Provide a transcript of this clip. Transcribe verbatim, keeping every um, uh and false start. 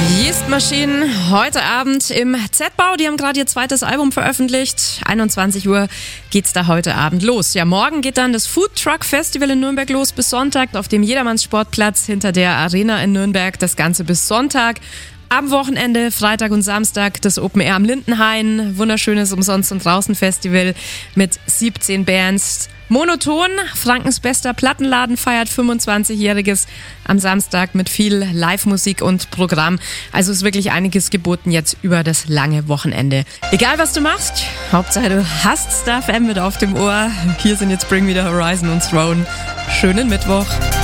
Yeast Machine heute Abend im Z-Bau. Die haben gerade ihr zweites Album veröffentlicht. einundzwanzig Uhr geht's da heute Abend los. Ja, morgen geht dann das Food Truck Festival in Nürnberg los bis Sonntag auf dem Jedermannssportplatz hinter der Arena in Nürnberg. Das Ganze bis Sonntag. Am Wochenende, Freitag und Samstag, das Open Air am Lindenhain. Wunderschönes Umsonst- und Draußen-Festival mit siebzehn Bands. Monoton, Frankens bester Plattenladen feiert fünfundzwanzigjähriges am Samstag mit viel Live-Musik und Programm. Also ist wirklich einiges geboten jetzt über das lange Wochenende. Egal was du machst, Hauptsache du hast Star F M mit auf dem Ohr. Hier sind jetzt Bring Me The Horizon und Throne. Schönen Mittwoch.